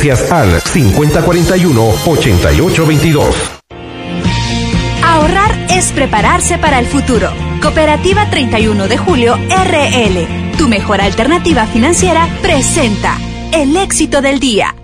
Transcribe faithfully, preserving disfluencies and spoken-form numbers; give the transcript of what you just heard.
Transferencias al cinco cero cuatro uno, ocho ocho dos dos. Ahorrar es prepararse para el futuro. Cooperativa treinta y uno de julio R L, tu mejor alternativa financiera, presenta el éxito del día.